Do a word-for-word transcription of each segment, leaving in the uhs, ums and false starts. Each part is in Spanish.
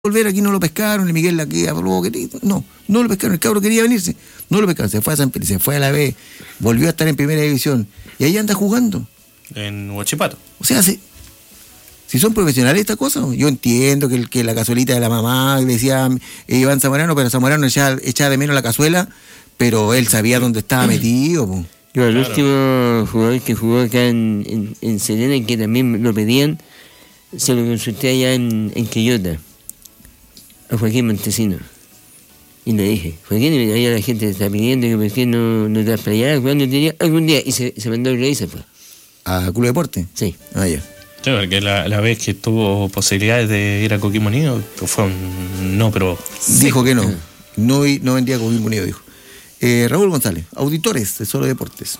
volver, aquí no lo pescaron, y Miguel la que habló, no, no lo pescaron, el cabro quería venirse, no lo pescaron, se fue a San Felipe, se fue a la B, volvió a estar en primera división, y ahí anda jugando. En Huachipato. O sea, si, si son profesionales esta cosa, yo entiendo que, que la cazuelita de la mamá, le decía eh, Iván Zamorano, pero Zamorano echaba, echaba de menos la cazuela, pero él sabía dónde estaba metido, po. Yo, el Claro. último jugador que jugó acá en, en, en Serena y que también lo pedían, se lo consulté allá en, en Quillota, a Joaquín Montesino. Y le dije, Joaquín, ahí la gente está pidiendo que por qué no, no te vas para allá, cuando tenía algún día, y se, se mandó el rey y se fue. ¿A Club Deporte? Sí. Ah, ya. Sí, porque la, la vez que tuvo posibilidades de ir a Coquimbo Unido, fue un no, pero... Dijo que no, no, no vendía Coquimbo Unido, dijo. Eh, Raúl González, auditores de Solo Deportes.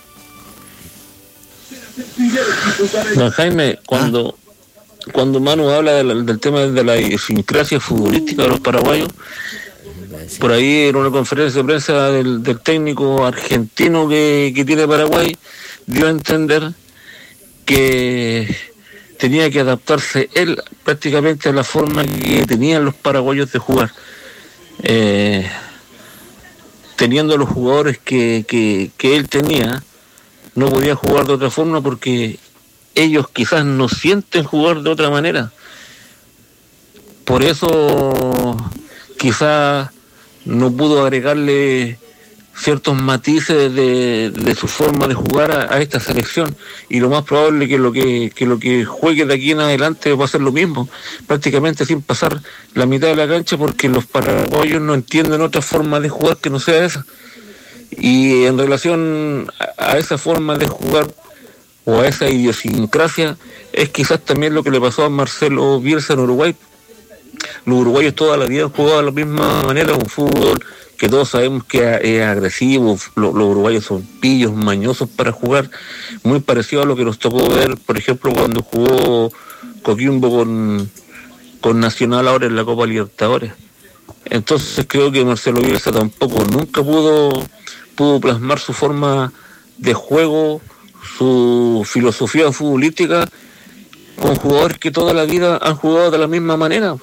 Don Jaime, cuando, ah. cuando Manu habla de la, del tema de la idiosincrasia futbolística de los paraguayos, por ahí en una conferencia de prensa del, del técnico argentino que, que tiene Paraguay, dio a entender que tenía que adaptarse él prácticamente a la forma que tenían los paraguayos de jugar. Eh, teniendo los jugadores que, que, que él tenía, no podía jugar de otra forma porque ellos quizás no sienten jugar de otra manera. Por eso quizás no pudo agregarle ciertos matices de, de su forma de jugar a, a esta selección, y lo más probable que lo que, que lo que juegue de aquí en adelante va a ser lo mismo, prácticamente sin pasar la mitad de la cancha, porque los paraguayos no entienden otra forma de jugar que no sea esa. Y en relación a, a esa forma de jugar o a esa idiosincrasia, es quizás también lo que le pasó a Marcelo Bielsa en Uruguay. Los uruguayos toda la vida han jugado de la misma manera, un fútbol que todos sabemos que es agresivo. Los, los uruguayos son pillos, mañosos para jugar, muy parecido a lo que nos tocó ver, por ejemplo, cuando jugó Coquimbo con, con Nacional ahora en la Copa Libertadores. Entonces creo que Marcelo Bielsa tampoco nunca pudo, pudo plasmar su forma de juego, su filosofía futbolística con jugadores que toda la vida han jugado de la misma manera.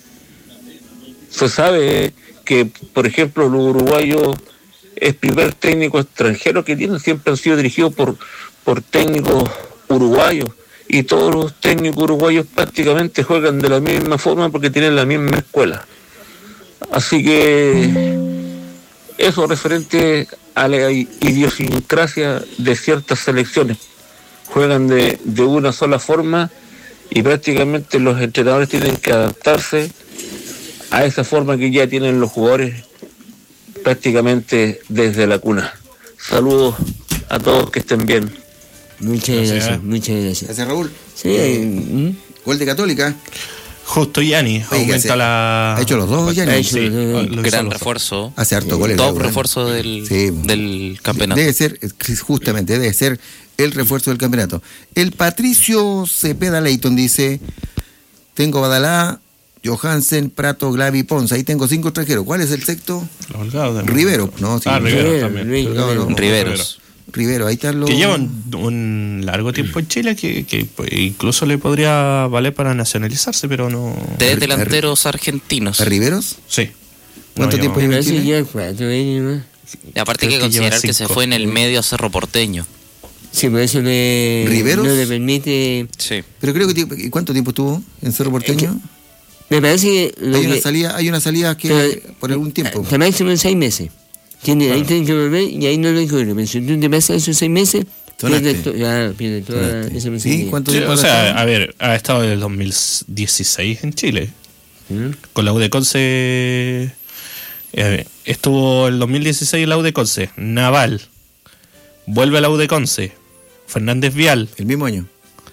Se sabe que, por ejemplo, los uruguayos, es primer técnico extranjero que tienen, siempre han sido dirigidos por, por técnicos uruguayos, y todos los técnicos uruguayos prácticamente juegan de la misma forma porque tienen la misma escuela. Así que eso referente a la idiosincrasia de ciertas selecciones, juegan de, de una sola forma, y prácticamente los entrenadores tienen que adaptarse a esa forma que ya tienen los jugadores prácticamente desde la cuna. Saludos a todos, que estén bien. Muchas gracias, gracias muchas gracias. Gracias, Raúl. Sí, eh, ¿Mm? Gol de Católica. Justo Yanni, aumenta hace, la... Ha hecho los dos, Yanni. Sí, gran refuerzo. Hace harto goles. Top refuerzo del, sí, del campeonato. Debe ser, justamente, debe ser el refuerzo del campeonato. El Patricio Cepeda Leighton dice: tengo Badalá, Johansen, Prato, Glavi, Ponce. Ahí tengo cinco extranjeros. ¿Cuál es el sexto? Rivero. No, sí, ah, Rivero también. Rivero, no, no, Riveros. Rivero, ahí están los... Que llevan un largo tiempo en Chile, que, que incluso le podría valer para nacionalizarse, pero no... Tres delanteros argentinos. ¿A Riveros? Sí. ¿Cuánto no, tiempo lleva en Chile? Cuatro años. Y aparte hay que considerar que se fue en el medio a Cerro Porteño. Sí, por eso le, ¿Riveros? no le permite... Sí. Pero creo que... ¿Cuánto tiempo estuvo en Cerro Porteño? Me parece que... Hay que una salida, hay una salida que pero, por algún tiempo. Hasta máximo en seis meses. Tiene, ahí tienen que volver y ahí no lo encuentro. Pero si tú te pasas esos seis meses, pierde, to, ya, pierde toda Sonaste. esa ¿Sí? ¿Cuánto tiempo? O sea, a ver, ha estado en el dos mil dieciséis en Chile. ¿Mm? Con la U de Conce. Eh, estuvo el dos mil dieciséis en la U de Conce. Naval. Vuelve a la U de Conce. Fernández Vial. El mismo año.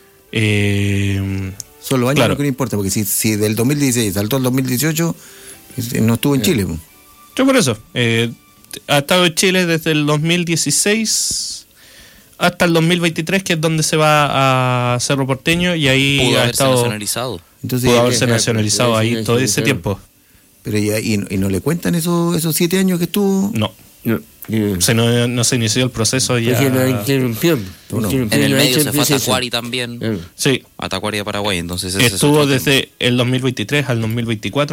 Eh, Son los años, claro. Lo que no importa, porque si, si del dos mil dieciséis saltó al dos mil dieciocho, no estuvo en Chile. Yo por eso. Eh, ha estado en Chile desde el dos mil dieciséis hasta el dos mil veintitrés, que es donde se va a Cerro Porteño, y ahí pudo ha haberse estado, nacionalizado. Entonces, pudo haberse nacionalizado ahí todo ese tiempo. Pero ya, y, y no le cuentan esos esos siete años que estuvo. No. No. Yeah. Se no, no se inició el proceso ya. Porque lo interrumpió. No. interrumpió En el no ha medio hecho se el fue a proceso. Tacuari también. Claro. Sí, A Tacuari de Paraguay. Entonces ese es estuvo otro tema. desde el dos mil veintitrés al dos mil veinticuatro.